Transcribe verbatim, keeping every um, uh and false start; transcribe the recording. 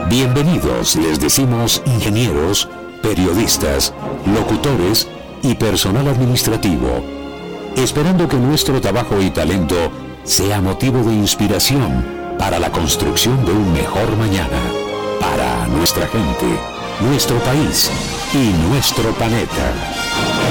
Bienvenidos, les decimos ingenieros, periodistas, locutores y personal administrativo, esperando que nuestro trabajo y talento sea motivo de inspiración para la construcción de un mejor mañana, para nuestra gente, nuestro país y nuestro planeta.